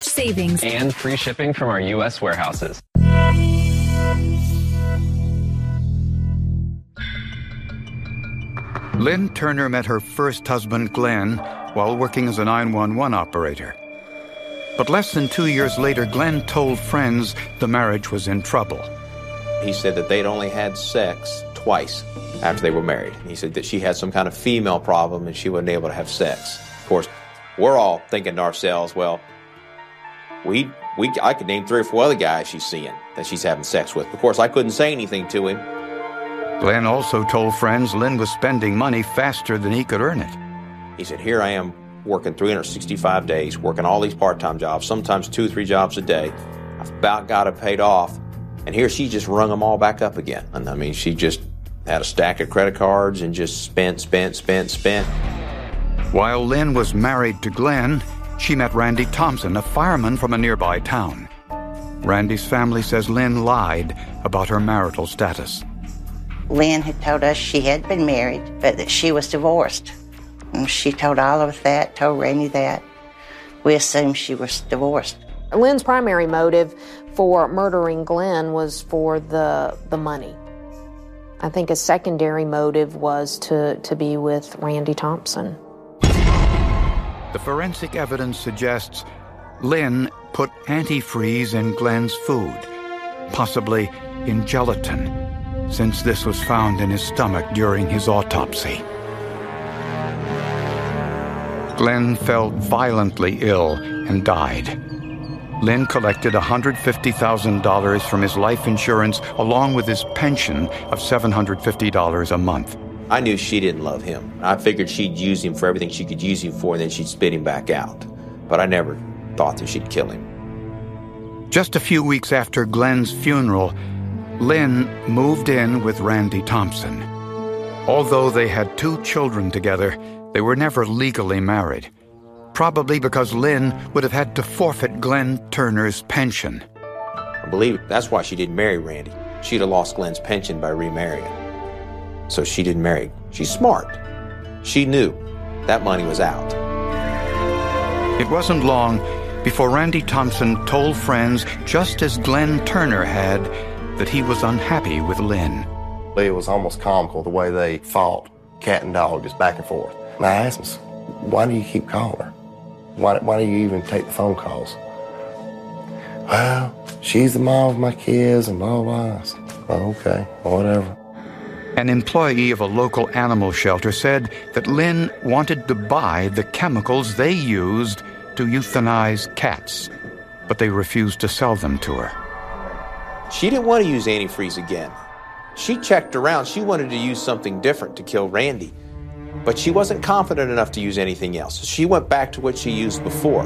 savings, and free shipping from our U.S. warehouses. Lynn Turner met her first husband, Glenn, while working as a 911 operator. But less than 2 years later, Glenn told friends the marriage was in trouble. He said that they'd only had sex twice after they were married. He said that she had some kind of female problem and she wasn't able to have sex. Of course, we're all thinking to ourselves, well, I could name 3 or 4 other guys she's seeing that she's having sex with. Of course, I couldn't say anything to him. Glenn also told friends Lynn was spending money faster than he could earn it. He said, here I am working 365 days, working all these part-time jobs, sometimes 2 or 3 jobs a day. I've about got it paid off. And here she just rung them all back up again. And I mean, she just had a stack of credit cards and just spent. While Lynn was married to Glenn, she met Randy Thompson, a fireman from a nearby town. Randy's family says Lynn lied about her marital status. Lynn had told us she had been married, but that she was divorced. And she told all of us that, told Randy that. We assumed she was divorced. Lynn's primary motive for murdering Glenn was for the money. I think a secondary motive was to be with Randy Thompson. The forensic evidence suggests Lynn put antifreeze in Glenn's food, possibly in gelatin, since this was found in his stomach during his autopsy. Glenn fell violently ill and died. Lynn collected $150,000 from his life insurance along with his pension of $750 a month. I knew she didn't love him. I figured she'd use him for everything she could use him for, and then she'd spit him back out. But I never thought that she'd kill him. Just a few weeks after Glenn's funeral, Lynn moved in with Randy Thompson. Although they had 2 children together, they were never legally married, probably because Lynn would have had to forfeit Glenn Turner's pension. I believe that's why she didn't marry Randy. She'd have lost Glenn's pension by remarrying. So she didn't marry. She's smart. She knew that money was out. It wasn't long before Randy Thompson told friends, just as Glenn Turner had, that he was unhappy with Lynn. It was almost comical the way they fought, cat and dog, just back and forth. And I asked him, why do you keep calling her? Why do you even take the phone calls? Well, she's the mom of my kids and blah, blah. I said, oh, okay, whatever. An employee of a local animal shelter said that Lynn wanted to buy the chemicals they used to euthanize cats, but they refused to sell them to her. She didn't want to use antifreeze again. She checked around. She wanted to use something different to kill Randy. But she wasn't confident enough to use anything else. She went back to what she used before.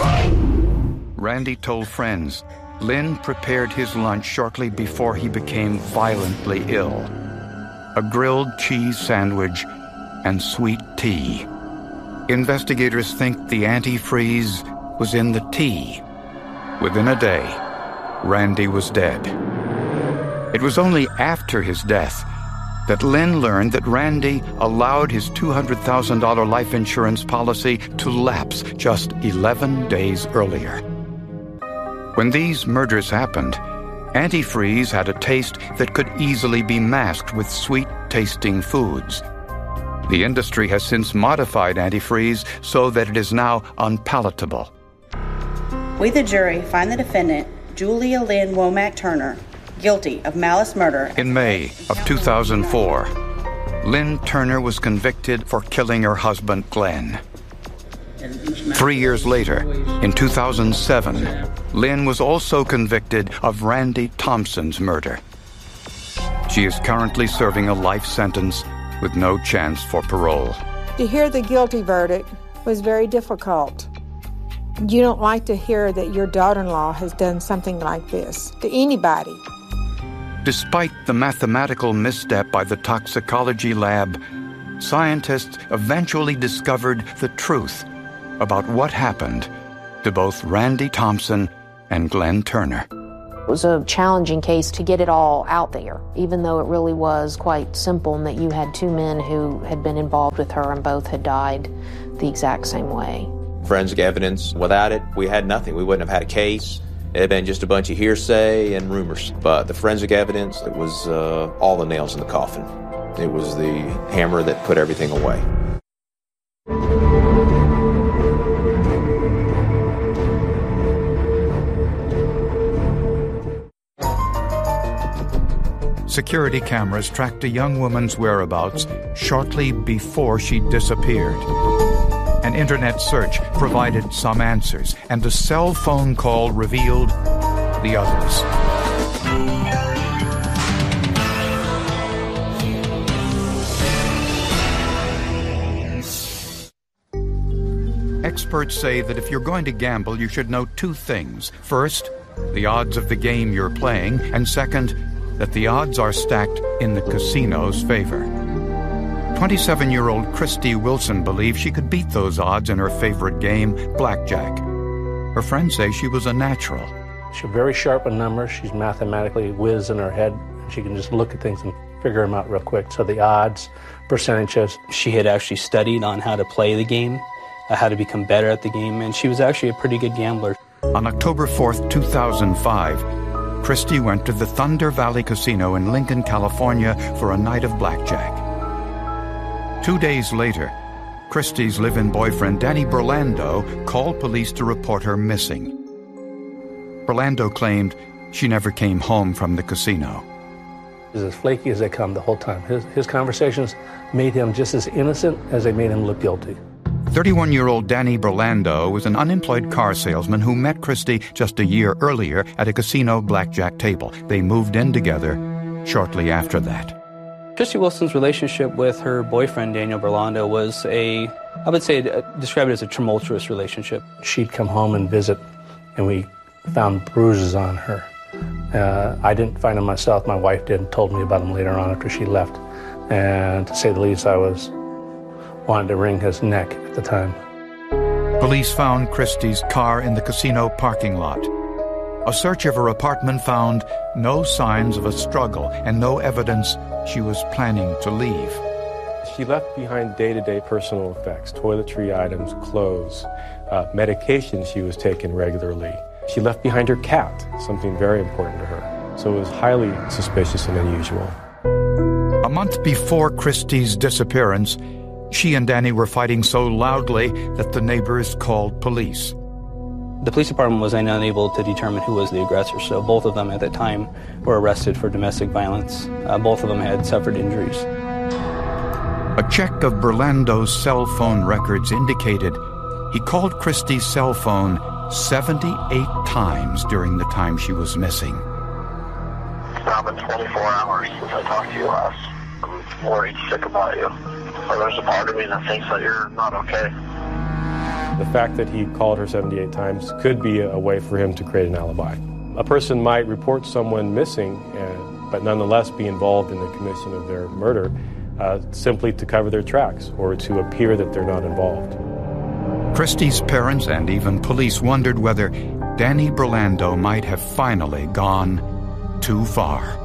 Randy told friends Lynn prepared his lunch shortly before he became violently ill. A grilled cheese sandwich and sweet tea. Investigators think the antifreeze was in the tea. Within a day, Randy was dead. It was only after his death that Lynn learned that Randy allowed his $200,000 life insurance policy to lapse just 11 days earlier. When these murders happened, antifreeze had a taste that could easily be masked with sweet-tasting foods. The industry has since modified antifreeze so that it is now unpalatable. We, the jury, find the defendant, Julia Lynn Womack Turner, guilty of malice murder. In May of 2004, Lynn Turner was convicted for killing her husband, Glenn. 3 years later, in 2007, Lynn was also convicted of Randy Thompson's murder. She is currently serving a life sentence with no chance for parole. To hear the guilty verdict was very difficult. You don't like to hear that your daughter-in-law has done something like this to anybody. Despite the mathematical misstep by the toxicology lab, scientists eventually discovered the truth about what happened to both Randy Thompson and Glenn Turner. It was a challenging case to get it all out there, even though it really was quite simple in that you had 2 men who had been involved with her and both had died the exact same way. forensic evidence. Without it, we had nothing. We wouldn't have had a case. It had been just a bunch of hearsay and rumors. But the forensic evidence, it was all the nails in the coffin. It was the hammer that put everything away. Security cameras tracked a young woman's whereabouts shortly before she disappeared. An internet search provided some answers, and a cell phone call revealed the others. Experts say that if you're going to gamble, you should know two things. First, the odds of the game you're playing, and second, that the odds are stacked in the casino's favor. 27-year-old Christy Wilson believes she could beat those odds in her favorite game, blackjack. Her friends say she was a natural. She's very sharp on numbers. She's mathematically whiz in her head. She can just look at things and figure them out real quick. So the odds, percentages. She had actually studied on how to play the game, how to become better at the game, and she was actually a pretty good gambler. On October 4th, 2005, Christy went to the Thunder Valley Casino in Lincoln, California for a night of blackjack. 2 days later, Christy's live-in boyfriend, Danny Burlando, called police to report her missing. Burlando claimed she never came home from the casino. He was as flaky as they come the whole time. His conversations made him just as innocent as they made him look guilty. 31-year-old Danny Burlando was an unemployed car salesman who met Christy just a year earlier at a casino blackjack table. They moved in together shortly after that. Christy Wilson's relationship with her boyfriend, Daniel Burlando, was describe it as a tumultuous relationship. She'd come home and visit, and we found bruises on her. I didn't find them myself. My wife did and told me about them later on after she left. And to say the least, I was wanted to wring his neck at the time. Police found Christy's car in the casino parking lot. A search of her apartment found no signs of a struggle and no evidence she was planning to leave. She left behind day-to-day personal effects, toiletry items, clothes, medication she was taking regularly. She left behind her cat, something very important to her. So it was highly suspicious and unusual. A month before Christy's disappearance, she and Danny were fighting so loudly that the neighbors called police. The police department was unable to determine who was the aggressor, so both of them at that time were arrested for domestic violence. Both of them had suffered injuries. A check of Burlando's cell phone records indicated he called Christy's cell phone 78 times during the time she was missing. It's now been 24 hours since I talked to you last. I'm worried sick about you. So there's a part of me that thinks that you're not okay. The fact that he called her 78 times could be a way for him to create an alibi. A person might report someone missing, but nonetheless be involved in the commission of their murder simply to cover their tracks or to appear that they're not involved. Christy's parents and even police wondered whether Danny Burlando might have finally gone too far.